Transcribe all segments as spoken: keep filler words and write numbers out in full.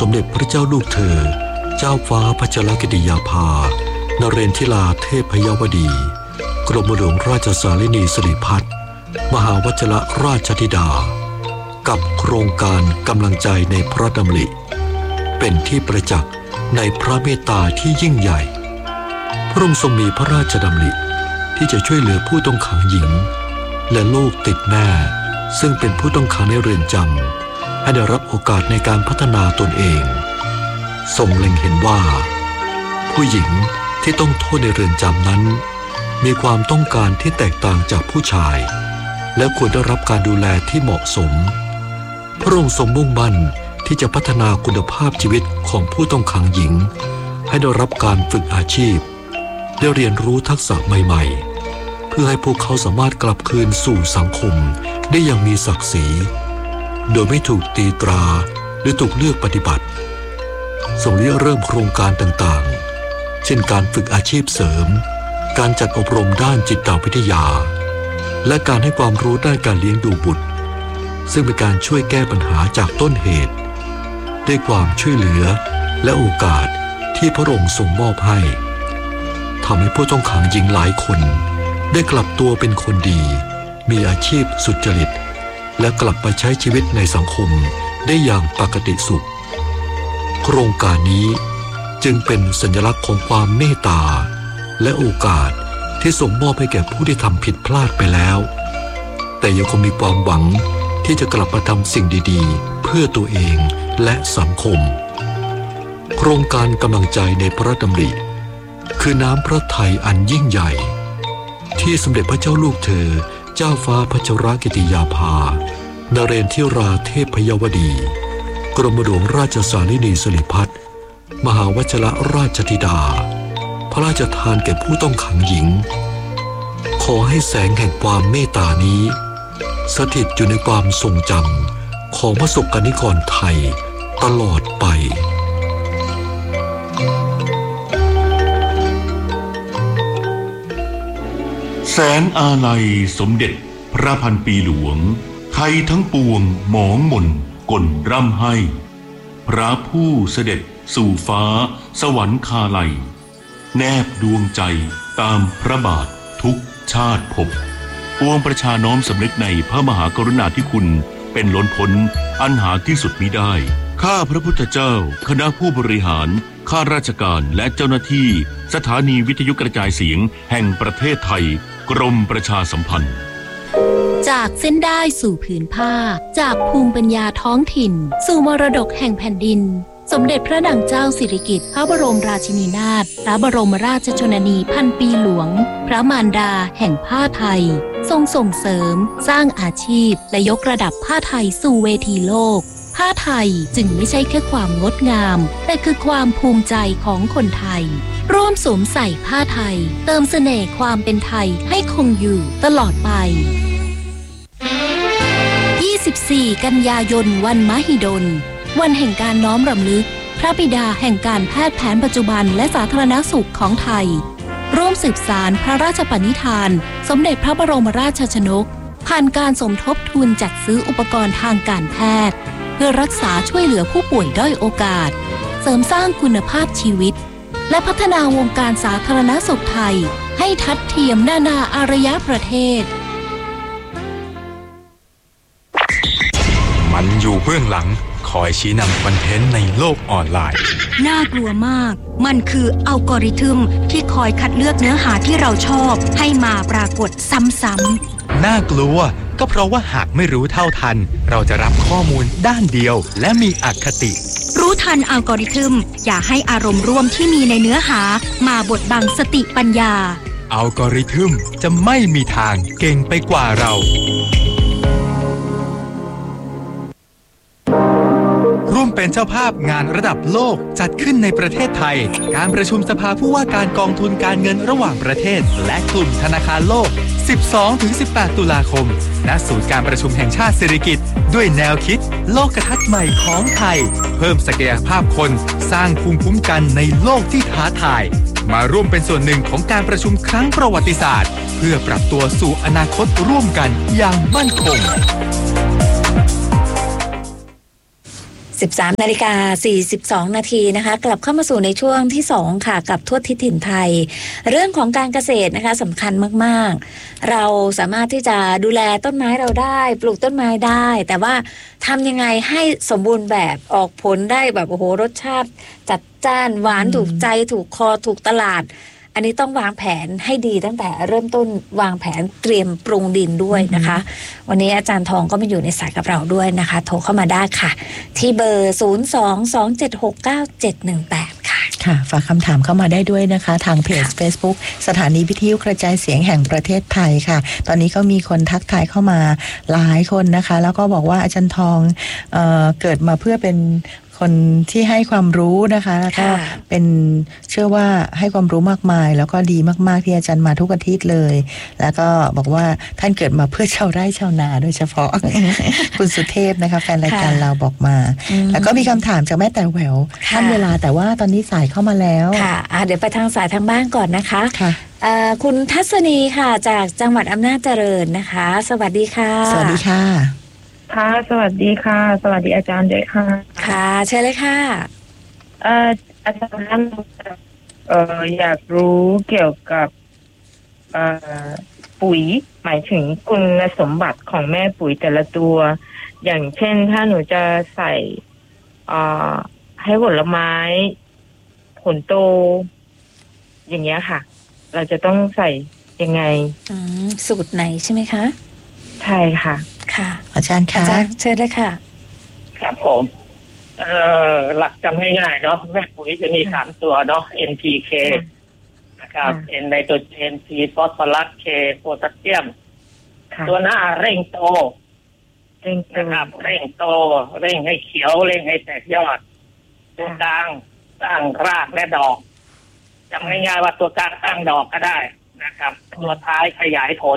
สมเด็จพระเจ้าลูกเธอเจ้าฟ้าพัชรกิติยาภานเรนทิลาเทพยวดีกรมหลวงราชสารินีสิริพัฒน์มหาวชิรราชธิดากับโครงการกำลังใจในพระดำริเป็นที่ประจักษ์ในพระเมตตาที่ยิ่งใหญ่พระองค์ทรงมีพระราชดำริที่จะช่วยเหลือผู้ต้องขังหญิงและลูกติดแม่ซึ่งเป็นผู้ต้องขังในเรือนจำให้ได้รับโอกาสในการพัฒนาตนเองทรงเล็งเห็นว่าผู้หญิงที่ต้องโทษในเรือนจำนั้นมีความต้องการที่แตกต่างจากผู้ชายและควรได้รับการดูแลที่เหมาะสมพระองค์ทรงมุ่งมั่นที่จะพัฒนาคุณภาพชีวิตของผู้ต้องขังหญิงให้ได้รับการฝึกอาชีพได้เรียนรู้ทักษะใหม่ๆเพื่อให้พวกเขาสามารถกลับคืนสู่สังคมได้อย่างมีศักดิ์ศรีโดยไม่ถูกตีตราหรือถูกเลือกปฏิบัติทรงเริ่มโครงการต่างๆเช่นการฝึกอาชีพเสริมการจัดอบรมด้านจิตวิทยาและการให้ความรู้ด้านการเลี้ยงดูบุตรซึ่งเป็นการช่วยแก้ปัญหาจากต้นเหตุด้วยความช่วยเหลือและโอกาสที่พระองค์ทรงมอบให้ทำให้ผู้ต้องขังหญิงหลายคนได้กลับตัวเป็นคนดีมีอาชีพสุจริตและกลับไปใช้ชีวิตในสังคมได้อย่างปกติสุขโครงการนี้จึงเป็นสัญลักษณ์ของความเมตตาและโอกาสที่ทรงมอบให้แก่ผู้ที่ทำผิดพลาดไปแล้วแต่ยังคงมีความหวังที่จะกลับมาทำสิ่งดีๆเพื่อตัวเองและสังคมโครงการกำลังใจในพระดำริคือน้ำพระทัยอันยิ่งใหญ่ที่สมเด็จพระเจ้าลูกเธอเจ้าฟ้าพัชรกิติยาภานเรนทิราเทพยวดีกรมหลวงราชสารินีสิริพัฒน์มหาวชิรราชธิดาพระราชทานแก่ผู้ต้องขังหญิงขอให้แสงแห่งความเมตตานี้สถิตอยู่ในความทรงจำของประสบกนิกรไทยตลอดไปแสนอาลัยสมเด็จพระพันปีหลวงไทยทั้งปวงหมองหม่นกลร่ำให้พระผู้เสด็จสู่ฟ้าสวรรคาลัยแนบดวงใจตามพระบาททุกชาติภพปวงประชาน้อมสำนึกในพระมหากรุณาธิคุณเป็นล้นพ้นอันหาที่สุดมิได้ข้าพระพุทธเจ้าคณะผู้บริหารข้าราชการและเจ้าหน้าที่สถานีวิทยุกระจายเสียงแห่งประเทศไทยกรมประชาสัมพันธ์จากเส้นได้สู่ผืนผ้าจากภูมิปัญญาท้องถิ่นสู่มรดกแห่งแผ่นดินสมเด็จพระนางเจ้าสิริกิติ์พระบรมราชินีนาถพระบรมราชชนนีพันปีหลวงพระมารดาแห่งผ้าไทยทรงส่งเสริมสร้างอาชีพและยกระดับผ้าไทยสู่เวทีโลกผ้าไทยจึงไม่ใช่แค่ความงดงามแต่คือความภูมิใจของคนไทยร่วมสวมใส่ผ้าไทยเติมเสน่ห์ความเป็นไทยให้คงอยู่ตลอดไปยี่สิบสี่กันยายนวันมหิดลวันแห่งการน้อมรำลึกพระบิดาแห่งการแพทย์แผนปัจจุบันและสาธารณสุขของไทยร่วมสืบสานพระราชปณิธานสมเด็จพระบรมราชชนกผ่านการสมทบทุนจัดซื้ออุปกรณ์ทางการแพทย์เพื่อรักษาช่วยเหลือผู้ป่วยด้อยโอกาสเสริมสร้างคุณภาพชีวิตและพัฒนาวงการสาธารณสุขไทยให้ทัดเทียมนานาอารยประเทศมันอยู่เบื้องหลังคอยชี้นำคอนเทนต์ในโลกออนไลน์น่ากลัวมากมันคืออัลกอริทึมที่คอยคัดเลือกเนื้อหาที่เราชอบให้มาปรากฏซ้ำๆน่ากลัวก็เพราะว่าหากไม่รู้เท่าทันเราจะรับข้อมูลด้านเดียวและมีอคติรู้ทันอัลกอริทึมอย่าให้อารมณ์ร่วมที่มีในเนื้อหามาบดบังสติปัญญาอัลกอริทึมจะไม่มีทางเก่งไปกว่าเราร่วมเป็นเจ้าภาพงานระดับโลกจัดขึ้นในประเทศไทยการประชุมสภาผู้ว่าการกองทุนการเงินระหว่างประเทศและกลุ่มธนาคารโลก สิบสองถึงสิบแปด ตุลาคมณศูนย์การประชุมแห่งชาติสิริกิติ์ด้วยแนวคิดโลกทัศน์ใหม่ของไทยเพิ่มศักยภาพคนสร้างภูมิคุ้มกันในโลกที่ท้าทายมาร่วมเป็นส่วนหนึ่งของการประชุมครั้งประวัติศาสตร์เพื่อปรับตัวสู่อนาคตร่วมกันอย่างมั่นคงสิบสามนาฬิกาสี่สิบสองนาทีนะคะกลับเข้ามาสู่ในช่วงที่สองค่ะกับทั่วทิศถิ่นไทยเรื่องของการเกษตรนะคะสำคัญมากๆเราสามารถที่จะดูแลต้นไม้เราได้ปลูกต้นไม้ได้แต่ว่าทำยังไงให้สมบูรณ์แบบออกผลได้แบบโอ้โหรสชาติจัดจ้านหวานถูกใจถูกคอถูกตลาดอันนี้ต้องวางแผนให้ดีตั้งแต่เริ่มต้นวางแผนเตรียมปรุงดินด้วยนะคะวันนี้อาจารย์ทองก็มาอยู่ในสายกับเราด้วยนะคะโทรเข้ามาได้ค่ะที่เบอร์ศูนย์ สอง สอง เจ็ด หก เก้า เจ็ด หนึ่ง แปดค่ะค่ะฝากคำถามเข้ามาได้ด้วยนะคะทางเพจ Facebook สถานีวิทยุกระจายเสียงแห่งประเทศไทยค่ะตอนนี้ก็มีคนทักทายเข้ามาหลายคนนะคะแล้วก็บอกว่าอาจารย์ทองเอ่อเกิดมาเพื่อเป็นคนที่ให้ความรู้นะคะแล้วก็เป็นเชื่อว่าให้ความรู้มากมายแล้วก็ดีมากๆที่อาจารย์มาทุกอาทิตย์เลยแล้วก็บอกว่าท่านเกิดมาเพื่อชาวไร่ชาวนาโดยเฉพาะ คุณสุเทพนะคะแฟนรายการเราบอกมาแล้วก็มีคำถามจากแม่แต่แหววท่านเวลาแต่ว่าตอนนี้สายเข้ามาแล้วค่ะเดี๋ยวไปทางสายทางบ้านก่อนนะคะค่ะคุณทัศนีค่ะจากจังหวัดอำนาจเจริญนะคะสวัสดีค่ะสวัสดีค่ะค่ะสวัสดีค่ะสวัสดีอาจารย์ด้วยค่ะค่ะเชิญเลยค่ะเอ่ออาจารย์เอ่ออยากรู้เกี่ยวกับเอ่อปุ๋ยหมายถึงคุณสมบัติของแม่ปุ๋ยแต่ละตัวอย่างเช่นถ้าหนูจะใส่เอ่อให้ผลไม้ผลโตอย่างเงี้ยค่ะเราจะต้องใส่ยังไงอืมสูตรไหนใช่ไหมคะใช่ค่ะค่ะอาจารย์ค่ะอาจารย์เชิญเลยค่ะครับผมเอ่อหลักจำง่ายๆเนาะแม่ปุ๋ยจะมีสามตัวเนาะ เอ็น พี เค นะครับ N ไนโตรเจน P ฟอสฟอรัส K โพแทสเซียมตัวหน้าเร่งโตเร่งนะครับเร่งโตเร่งให้เขียวเร่งให้แตกยอดตัวกลางสร้างรากและดอกจำง่ายๆว่าตัวกลางสร้างดอกก็ได้นะครับตัวท้ายขยายผล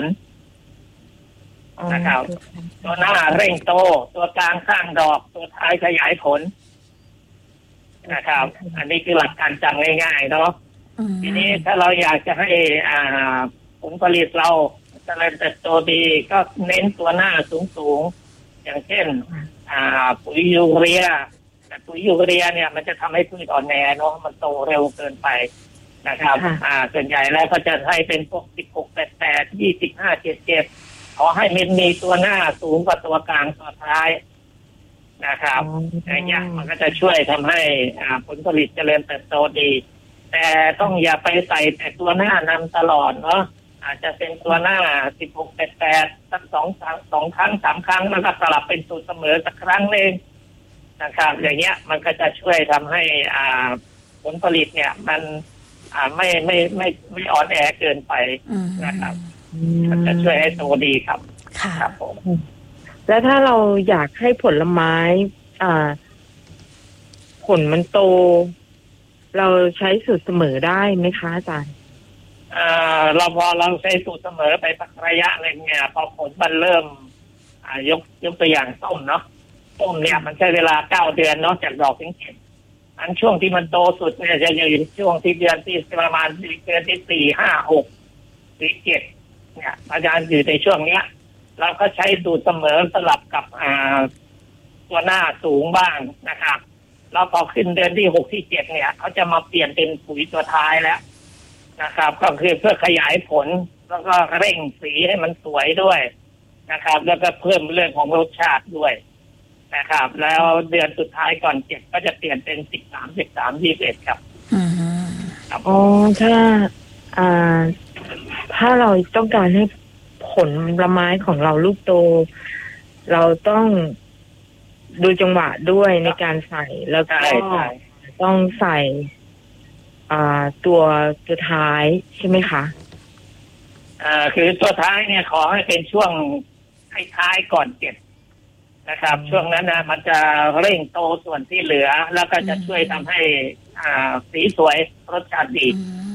นะครับตัวหน้าเร่งโตตัวกลางสร้างดอกตัวท้ายขยายผลนะครับอันนี้คือหลักการจำง่ายๆเนาะทีนี้ถ้าเราอยากจะให้อ่าผลผลิตเราเจริญเติบโตดีก็เน้นตัวหน้าสูงๆอย่างเช่นอ่าปุ๋ยยูเรียแต่ปุ๋ยยูเรียเนี่ยมันจะทำให้พืชอ่อนแอเนาะมันโตเร็วเกินไปนะครับอ่าส่วนใหญ่แล้วก็จะให้เป็นพวกสิบหก แปด แปด ยี่สิบห้า เจ็ด เจ็ดขอให้มันมีตัวหน้าสูงกว่าตัวกลางตัวท้ายนะครับอย่างเงี้ยมันก็จะช่วยทำให้อ่าผลผลิตเจริญเติบโตดีแต่ต้องอย่าไปใส่แต่ตัวหน้านำตลอดเนาะอาจจะเป็นตัวหน้าสิบหก แปด แปดสักสองสองครั้งสามครั้งแล้วก็สลับเป็นสูตรเสมอสักครั้งนึงนะครับอย่างเงี้ยมันก็จะช่วยทำให้อ่าผลผลิตเนี่ยมันอ่าไม่ไม่ไม่ไม่อ่อนแอเกินไปนะครับมันจะช่วยให้โตดีครับครับผมแล้วถ้าเราอยากให้ผลไม้อ่าผลมันโตเราใช้สูตรเสมอได้ไหมคะอาจารย์เอ่อเราพอเราใช้สูตรเสมอไปสักระยะหนึ่งเนี่ยพอผลมันเริ่มอ่ายกยกตัวอย่างต้มเนาะต้มเนี่ยมันใช้เวลาเก้าเดือนเนาะจากดอกถึงเก็บอันช่วงที่มันโตสุดเนี่ยจะอยู่ช่วงที่เดือนที่ประมาณเดือนที่สี่ห้าหกสี่เจ็ดเนี่ยอาจารย์อยู่ในช่วงเนี้ยเราก็ใช้สูตรเสมอสลับกับอ่าตัวหน้าสูงบ้างนะครับแล้วพอขึ้นเดือนที่หกที่เจ็ดเนี่ยเขาจะมาเปลี่ยนเป็นปุ๋ยตัวท้ายแล้วนะครับก็คือเพื่อขยายผลแล้วก็เร่งสีให้มันสวยด้วยนะครับแล้วก็เพิ่มเรื่องของรสชาติด้วยนะครับแล้วเดือนสุดท้ายก่อนเก็บก็จะเปลี่ยนเป็นสิบสามสิบสามยี่สิบเอ็ดครับอ๋อถ้าอ่าถ้าเราต้องการให้ผลไม้ของเราลูกโตเราต้องดูจังหวะด้วยในการใส่แล้วก็ต้องใส่อ่าตัวตัวท้ายใช่ไหมคะอ่าคือตัวท้ายเนี่ยขอให้เป็นช่วงท้ายๆก่อนเก็บนะครับช่วงนั้นนะมันจะเร่งโตส่วนที่เหลือแล้วก็จะช่วยทำให้อ่าสีสวยรสชาติดี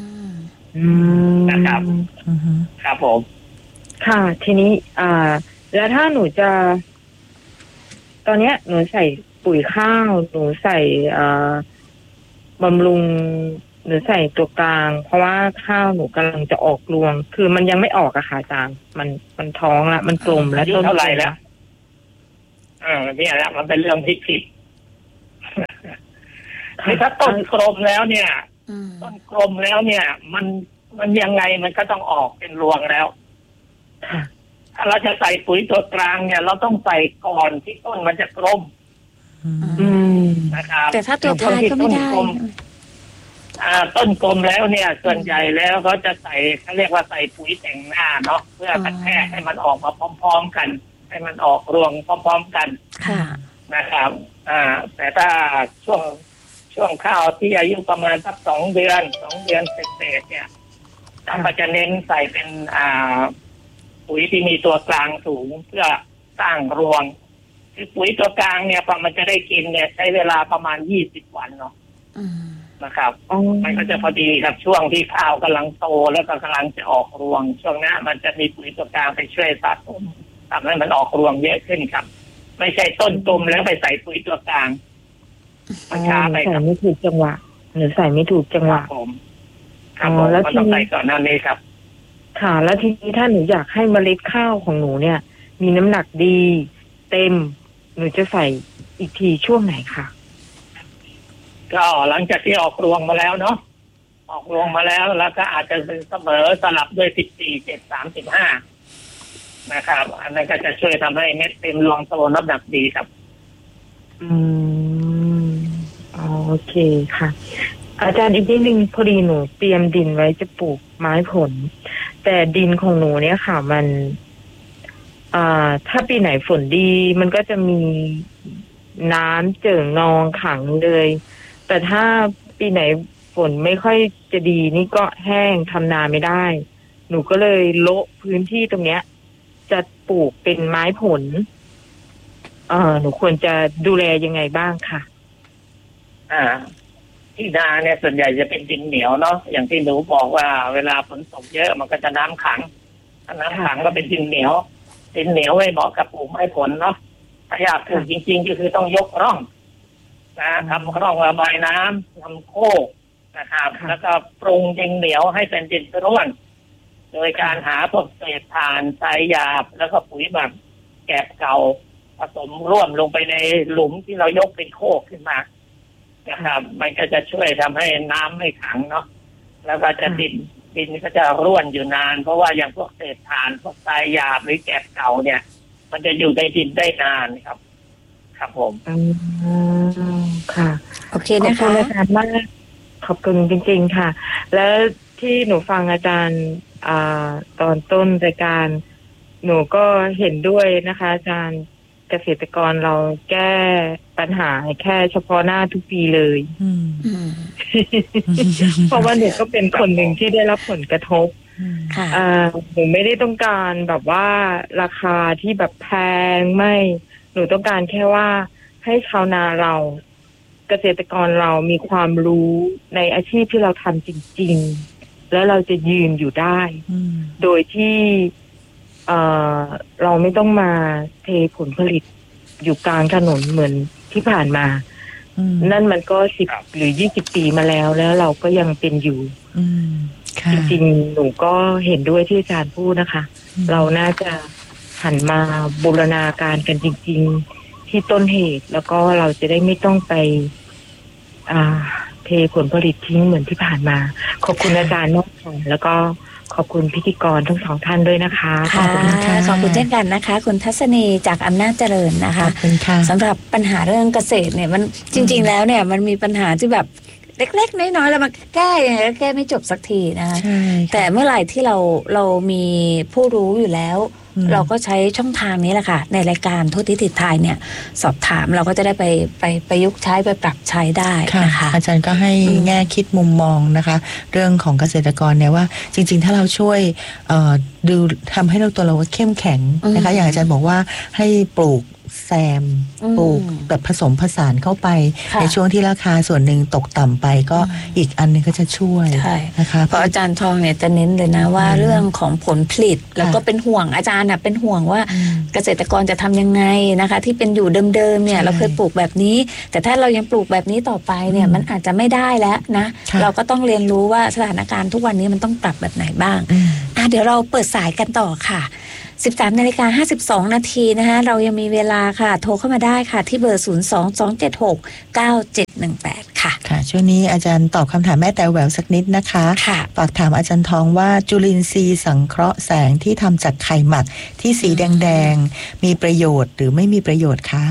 นะครับครับผมค่ะทีนี้อ่าแล้วถ้าหนูจะตอนเนี้ยหนูใส่ปุ๋ยข้าวหนูใส่อ่าบำรุงหนูใส่ตัวกลางเพราะว่าข้าวหนูกำลังจะออกรวงคือมันยังไม่ออกอะค่ะอาจารย์มันมันท้องละมันกลมแล้วต้นเท่าไหร่แล้วเออเนี่ยแหละมันเป็นเรื่องที่ผิดคือถ้าต้นกลมแล้วเนี่ยต้นกลมแล้วเนี่ย มันมันยังไงมันก็ต้องออกเป็นรวงแล้วถ้าเราจะใส่ปุ๋ยตัวกลางเนี่ย เราต้องใส่ก่อนที่ต้นมันจะกลมนะครับแต่ถ้าตัวท้ายก็ไม่ได้อ่าต้นกลมแล้วเนี่ยส่วนใหญ่แล้วเขาจะใส่เขาเรียกว่าใส่ปุ๋ยแต่งหน้าเนาะเพื่อกระแทกให้มันออกมาพร้อมๆกันให้มันออกรวงพร้อมๆกันนะครับอ่าแต่ถ้าช่วงช่วงข้าวที่อายุประมาณสักสองเดือนสองเดือนเศษๆเนี่ยเราจะเน้นใส่เป็นอ่าปุ๋ยที่มีตัวกลางสูงเพื่อสร้างรวงคือปุ๋ยตัวกลางเนี่ยพอมันจะได้กินเนี่ยใช้เวลาประมาณยี่สิบวันเนาะนะครับมันก็จะพอดีครับช่วงที่ข้าวกำลังโตแล้วก็กำลังจะออกรวงช่วงนั้นมันจะมีปุ๋ยตัวกลางไปช่วยสะสมทำให้มันออกรวงเยอะขึ้นครับไม่ใช่ต้นกลมแล้วไปใส่ปุ๋ยตัวกลางมันช้าไปครับใส่ไม่ถูกจังหวะหรือใส่ไม่ถูกจังหวะผมครับผมแล้วต้องใส่ก่อนหน้านี้ครับค่ะแล้วทีนี้ถ้าหนูอยากให้เมล็ดข้าวของหนูเนี่ยมีน้ำหนักดีเต็มหนูจะใส่อีกทีช่วงไหนคะก็หลังจากที่ออกรวงมาแล้วเนาะออกรวงมาแล้วแล้วก็อาจจะเสมอสลับด้วยสิบสี่เจ็ดสามสิบห้านะครับอันนั้นก็จะช่วยทำให้เม็ดเต็มรวงโตน้ำหนักดีครับอืมโอเคค่ะอาจารย์อีกนิดนึงพอดีหนูเตรียมดินไว้จะปลูกไม้ผลแต่ดินของหนูเนี่ยค่ะมันอ่าถ้าปีไหนฝนดีมันก็จะมีน้ำเจิ่งนองขังเลยแต่ถ้าปีไหนฝนไม่ค่อยจะดีนี่ก็แห้งทำนาไม่ได้หนูก็เลยโละพื้นที่ตรงเนี้ยจะปลูกเป็นไม้ผลเออหนูควรจะดูแลยังไงบ้างค่ะอ่าที่นาเนี่ยส่วนใหญ่จะเป็นดินเหนียวเนาะอย่างที่หนูบอกว่าเวลาฝนตกเยอะมันก็จะน้ำขังถ้าน้ำขังก็เป็นดินเหนียวดินเหนียวไม่เหมาะกับปลูกไม้ผลเนาะถ้าอยากปลูกจริงๆก็คือต้องยกร่องนะทำร่องระบายน้ำทำโคกนะครับแล้วก็ปรุงดินเหนียวให้เป็นดินร่วนโดยการหาพวกเศษถ่านทรายหยาบแล้วก็ปุ๋ยแบบแกบเก่าผสมร่วมลงไปในหลุมที่เรายกเป็นโคกขึ้นมานะครับมันก็จะช่วยทำให้น้ำไม่ขังเนาะแล้วก็จะดินดินก็จะร่วนอยู่นานเพราะว่าอย่างพวกเศษถ่านพวกทรายหยาบหรือแกบเก่าเนี่ยมันจะอยู่ในดินได้นานครับครับผมอืมค่ะโอเคนะคะขอบคุณอาจารย์มากขอบคุณจริงๆค่ะแล้วที่หนูฟังอาจารย์อ่าตอนต้นรายการหนูก็เห็นด้วยนะคะอาจารย์เกษตรกรเราแก้ปัญหาแค่เฉพาะหน้าทุกปีเลยเพราะว่าหนูก็เป็นคนหนึ่งที่ได้รับผลกระทบหนูไม่ได้ต้องการแบบว่าราคาที่แบบแพงไม่หนูต้องการแค่ว่าให้ชาวนาเราเกษตรกรเรามีความรู้ในอาชีพที่เราทำจริงๆแล้วเราจะยืนอยู่ได้โดยที่เอ่อเราไม่ต้องมาเทผลผลิตอยู่กลางถนนเหมือนที่ผ่านมานั่นมันก็สิบหรือยี่สิบปีมาแล้วแล้วเราก็ยังเป็นอยู่จริงๆหนูก็เห็นด้วยที่อาจารย์พูดนะคะเราน่าจะหันมาบูรณาการกันจริงๆที่ต้นเหตุแล้วก็เราจะได้ไม่ต้องไปอ่าเทผลผลิตทิ้งเหมือนที่ผ่านมาขอบคุณอาจารย์มากค่ะแล้วก็ขอบคุณพิธีกรทั้งสองท่านด้วยนะคะขอบคุณค่ะขอบคุณเช่นกันนะคะคุณทัศนีจากอำนาจเจริญนะคะสำหรับปัญหาเรื่องเกษตรเนี่ยมันจริงๆแล้วเนี่ยมันมีปัญหาที่แบบเล็กๆน้อยๆแล้วมาแก้ยังไงก็แก้ไม่จบสักทีนะคะแต่เมื่อไหร่ที่เราเรามีผู้รู้อยู่แล้วเราก็ใช้ช่องทางนี้แหละค่ะในรายการทั่วทิศไทยเนี่ยสอบถามเราก็จะได้ไปไปประยุกต์ใช้ไปปรับใช้ได้นะคะอาจารย์ก็ให้แง่คิดมุมมองนะคะเรื่องของเกษตรกรเนี่ยว่าจริงๆถ้าเราช่วยดูทำให้เราตัวเราเข้มแข็งนะคะอย่างอาจารย์บอกว่าให้ปลูกแซมปลูกแบบผสมผสานเข้าไปในช่วงที่ราคาส่วนหนึ่งตกต่ำไปก็อีกอันนึงก็จะช่วยนะคะเพราะอาจารย์ทองเนี่ยจะเน้นเลยนะว่าเรื่องของผลผลิตแล้วก็เป็นห่วงอาจารย์น่ะเป็นห่วงว่าเกษตรกรจะทำยังไงนะคะที่เป็นอยู่เดิมๆเนี่ยเราเคยปลูกแบบนี้แต่ถ้าเรายังปลูกแบบนี้ต่อไปเนี่ยมันอาจจะไม่ได้แล้วนะเราก็ต้องเรียนรู้ว่าสถานการณ์ทุกวันนี้มันต้องปรับแบบไหนบ้างอ่ะเดี๋ยวเราเปิดสายกันต่อค่ะสิบสามนาฬิกาห้าสิบสองนาทีนะคะเรายังมีเวลาค่ะโทรเข้ามาได้ค่ะที่เบอร์ศูนย์ สอง สอง เจ็ด หก เก้า เจ็ด หนึ่ง แปดค่ะค่ะช่วงนี้อาจารย์ตอบคำถามแม่แต่แหววสักนิดนะคะค่ะฝากถามอาจารย์ทองว่าจุลินทรีย์สังเคราะห์แสงที่ทำจากไข่หมักที่สีแดงๆมีประโยชน์หรือไม่มีประโยชน์คะ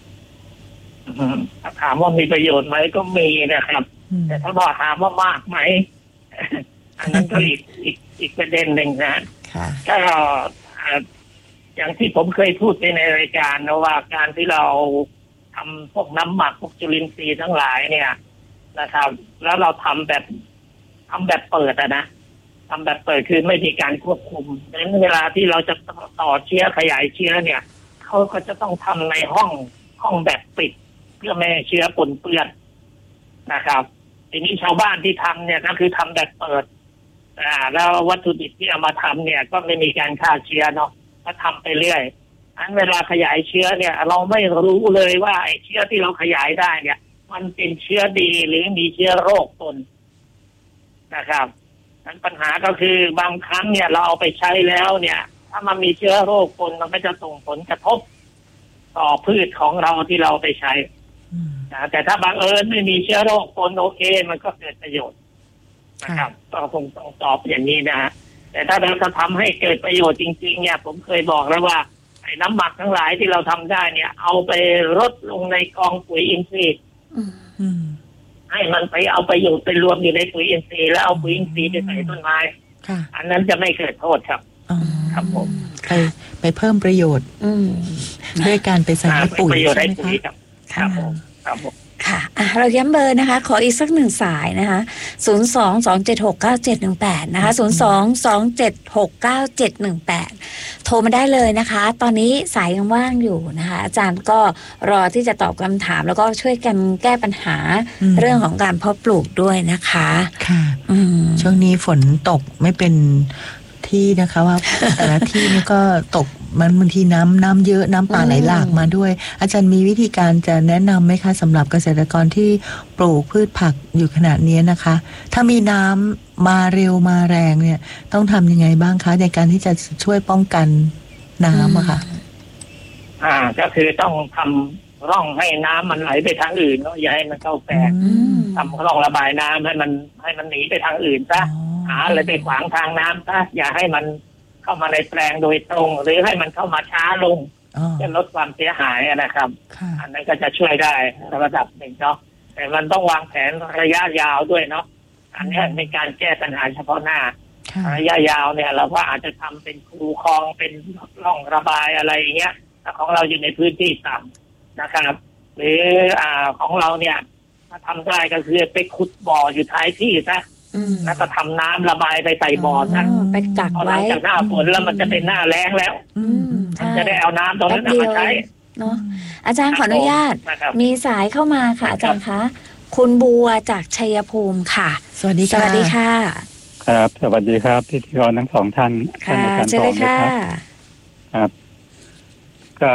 ถามว่ามีประโยชน์ไหมก็มีนะครับแต่ถ้าบอกถามว่ามากไหม อันนั้นก็อีกอีกอีกประเด็นหนึ่งนะก็อย่างที่ผมเคยพูดไปในรายการนะว่าการที่เราทำพวกน้ำหมักพวกจุลินทรีย์ทั้งหลายเนี่ยนะครับแล้วเราทำแบบทำแบบเปิดอะนะทำแบบเปิดคือไม่มีการควบคุมดังนั้นเวลาที่เราจะต่อเชื้อขยายเชื้อเนี่ยเขาก็จะต้องทำในห้องห้องแบบปิดเพื่อไม่ให้เชื้อปนเปื้อนนะครับทีนี้ชาวบ้านที่ทำเนี่ยก็คือทำแบบเปิดอ่าแล้ววัตถุดิบที่เอามาทำเนี่ยก็ไม่มีการฆ่าเชื้อเนาะก็ทำไปเรื่อยอันเวลาขยายเชื้อเนี่ยเราไม่รู้เลยว่าไอ้เชื้อที่เราขยายได้เนี่ยมันเป็นเชื้อดีหรือมีเชื้อโรคปนนะครับนั้นปัญหาก็คือบางครั้งเนี่ยเราเอาไปใช้แล้วเนี่ยถ้ามันมีเชื้อโรคปนมันก็จะส่งผลกระทบต่อพืชของเราที่เราไปใช้นะแต่ถ้าบังเอิญไม่มีเชื้อโรคปนโอเคมันก็เกิดประโยชน์นะครับต้องคงต้องตอบอย่างนี้นะฮะแต่ถ้าเราจะทำให้เกิดประโยชน์จริงๆเนี่ยผมเคยบอกแล้วว่าไอ้น้ำหมักทั้งหลายที่เราทำได้เนี่ยเอาไปรดลงในกองปุ๋ยอินทรีย์ให้มันไปเอาประโยชน์ไปรวมอยู่ในปุ๋ยอินทรีย์แล้วเอาปุ๋ยอินทรีย์ไปใส่ต้นไม้อันนั้นจะไม่เกิดโทษครับครับผมไปไปเพิ่มประโยชน์ด้วยการไปใส่ในปุ๋ยใช่ไหมคะครับผมครับผมค่ะอ่ะเราย้ำเบอร์นะคะขออีกสักหนึ่งสายนะคะศูนย์ สอง สอง เจ็ด หก เก้า เจ็ด หนึ่ง แปดนะคะศูนย์ สอง สอง เจ็ด หก เก้า เจ็ด หนึ่ง แปดโทรมาได้เลยนะคะตอนนี้สายยังว่างอยู่นะคะอาจารย์ก็รอที่จะตอบคำถามแล้วก็ช่วยกันแก้ปัญหาเรื่องของการเพาะปลูกด้วยนะคะค่ะช่วงนี้ฝนตกไม่เป็นที่นะคะว่าแต่ละที่นี่ก็ตกมันบางทีน้ำน้ำเยอะน้ำป่าไหลหลากมาด้วยอาจารย์มีวิธีการจะแนะนำไหมคะสำหรับเกษตรกรที่ปลูกพืชผักอยู่ขนาดนี้นะคะถ้ามีน้ำมาเร็วมาแรงเนี่ยต้องทำยังไงบ้างคะในการที่จะช่วยป้องกันน้ำอะค่ะอ่าก็คือต้องทำร่องให้น้ำมันไหลไปทางอื่นเนาะอย่าให้มันเข้าแปลงทำร่องระบายน้ำให้มันให้มันหนีไปทางอื่นซะหาอะไรไปขวางทางน้ำซะอย่าให้มันเข้ามาในแปลงโดยตรงหรือให้มันเข้ามาช้าลงจะลดความเสียหายนะครับอันนั้นก็จะช่วยได้ระดับหนึ่งเนาะแต่มันต้องวางแผนระยะยาวด้วยเนาะอันนี้ในการแก้ปัญหาเฉพาะหน้าระยะยาวเนี่ยเราก็อาจจะทำเป็นคูคลองเป็นร่องระบายอะไรอย่างเงี้ยถ้าของเราอยู่ในพื้นที่ต่ำนะครับหรืออ่าของเราเนี่ยถ้าทำได้ก็คือไปขุดบ่ออยู่ท้ายที่ซะแล้วก็ทำน้ำระบายไปใส่บ่อนะไปกักไว้หลังจากหน้าฝนแล้วมันจะเป็นหน้าแล้งแล้วมันจะได้เอาน้ำตรงนั้นมาใช้เนาะอาจารย์ขออนุญาตมีสายเข้ามาค่ะอาจารย์คะคุณบัวจากชัยภูมิค่ะสวัสดีค่ะสวัสดีค่ะครับสวัสดีครับพิธีกรทั้งสองท่านท่านอาจารย์ทองนะครับครับก็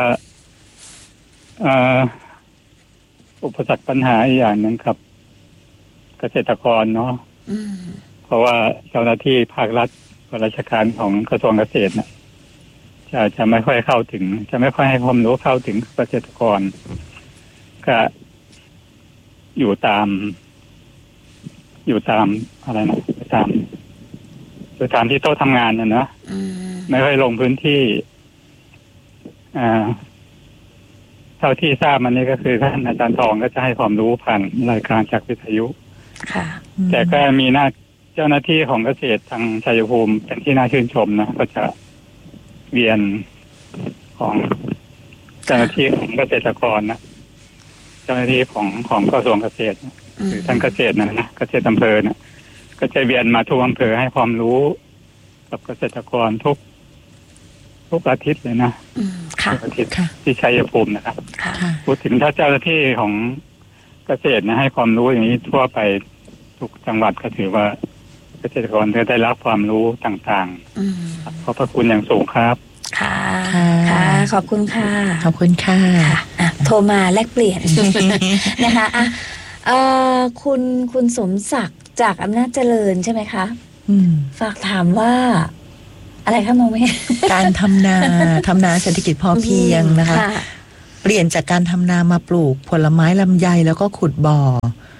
อุปสรรคปัญหาอีกอย่างนึงครับเกษตรกรเนาะเพราะว่าเจ้าหน้าที่ภาครัฐราชการของกระทรวงเกษตรเนี่ยจะจะไม่ค่อยเข้าถึงจะไม่ค่อยให้ความรู้เข้าถึงเกษตรกรก็อยู่ตามอยู่ตามอะไรนะตามอยู่ตามที่โต๊ะทำงานน่ะเนาะไม่ค่อยลงพื้นที่อ่าเท่าที่ทราบมันนี่ก็คือท่านอาจารย์ทองก็จะให้ความรู้ผ่านรายการจากวิทยุแต่ก็มีหน้าเจ้าหน้าที่ของเกษตรทางชัยภูมิเป็นที่น่าชื่นชมนะก็จะเวียนของเจ้าหน้าที่ของเกษตรกรนะเจ้าหน้าที่ของของกระทรวงเกษตรหรือทางเกษตรนะนะเกษตรอำเภอนะก็จะเวียนมาทุกอำเภอให้ความรู้กับเกษตรกรทุกทุกอาทิตย์เลยนะทุกอาทิตย์ที่ชัยภูมินะครับพูดถึงถ้าเจ้าหน้าที่ของเกษตรนะให้ความรู้อย่างนี้ทั่วไปทุกจังหวัดก็ถือว่าเกษตรกรจะได้รับความรู้ต่างๆขอบพระคุณอย่างสูงครับค่ะค่ะขอบคุณค่ะขอบคุณค่ะโทรมาแลกเปลี่ยนนะคะอ่ะเอ่อคุณคุณสมศักดิ์จากอำนาจเจริญใช่ไหมคะฝากถามว่าอะไรคะมองไม่การทำนาทำนาเศรษฐกิจพอเพียงนะคะเปลี่ยนจากการทำนามาปลูกผลไม้ลำไยแล้วก็ขุดบ่อ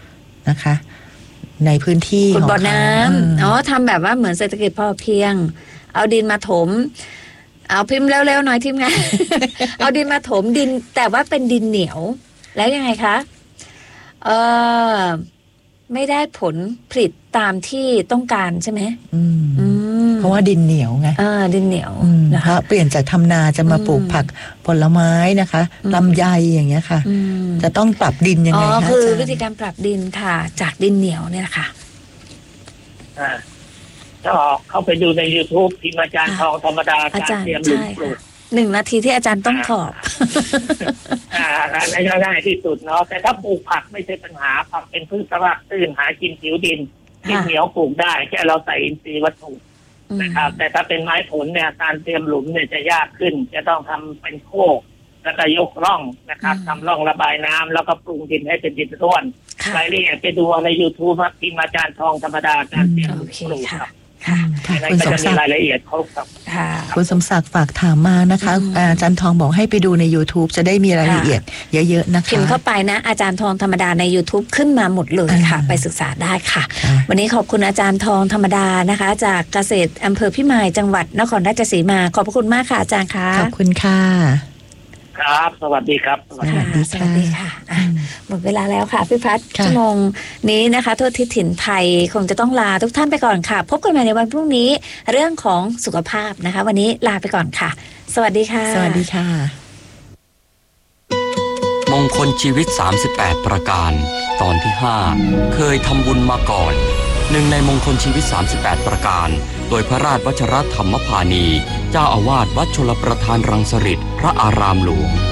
นะคะ ในพื้นที่ขุดของบ่อเขาน้ำอ๋อทำแบบว่าเหมือนเศรษฐกิจพอเพียง เอาดินมาถม เอาพิมพ์เร็วๆหน่อยทีมงาน เอาดินมาถมดินแต่ว่าเป็นดินเหนียวแล้วยังไงคะเออไม่ได้ผลผลิตตามที่ต้องการใช่ไหมอืมอืมเพราะว่าดินเหนียวไงอ่าดินเหนียวอืมนะเพราะเปลี่ยนจากทำนาจะมาปลูกผักผลไม้นะคะลำไยอย่างเงี้ยค่ะอืมจะต้องปรับดินยังอ๋ไงอคะคืออาจารย์วิธีการปรับดินค่ะ จากดินเหนียวเนี่ยค่ะอ่าก็เข้าไปดูใน YouTube พิมพ์อาจารย์ทองธรรมดาอาการจารย์เตรียมหลุมใช่ปลูค่ะกหนึ่งนาทีที่อาจารย์ต้องตอบอ่าอันนี้ง่ายที่สุดเนาะแต่ถ้าปลูกผักไม่ใช่ปัญหาผักเป็นพืชสลักตื้นหากินผิวดินดินเหนียวปลูกได้แค่เราใส่อินทรีย์วัตถุนะครับแต่ถ้าเป็นไม้ผลเนี่ยการเตรียมหลุมเนี่ยจะยากขึ้น จะต้องทำเป็นโคกแล้วก็ยกร่องนะครับทำร่องระบายน้ำแล้วก็ปรุงดินให้เป็นดินร่วนรายละเอียดไปดูใน YouTube ครับพิมพ์อาจารย์ทองธรรมดาการเตรียมหลุมปลูกครับค่ะในนั้นก็จะมีรายละเอียดครบครับค่ะคุณสมศักดิ์ฝากถามมานะคะอาจารย์ทองบอกให้ไปดูใน YouTube จะได้มีรายละเอียดเยอะๆนะคะพิมพ์เข้าไปนะอาจารย์ทองธรรมดาใน YouTube ขึ้นมาหมดเลยค่ะ ไปศึกษาได้ค่ะ วันนี้ขอบคุณอาจารย์ทองธรรมดานะคะ จากเกษตรอำเภอพิมายจังหวัดนครราชสีมาขอบพระคุณมากค่ะอาจารย์ค่ะขอบคุณค่ะครับ สวัสดีครับสวัสดีสวัสดีค่ะอ่ะหมดเวลาแล้วค่ะพี่พัฒน์ชั่วโมงนี้นะคะทั่วทิศถิ่นไทยคงจะต้องลาทุกท่านไปก่อนค่ะ พบกันใหม่ในวันพรุ่งนี้เรื่องของสุขภาพนะคะ วันนี้ลาไปก่อนค่ะ สวัสดีค่ะสวัสดีค่ะมงคลชีวิตสามสิบแปดประการตอนที่ห้าเคยทำบุญมาก่อนหนึ่งในมงคลชีวิตสามสิบแปดประการโดยพระราชวัชรธรรมพานีเจ้าอาวาสวัดชลประทานรังสฤษพระอารามหลวง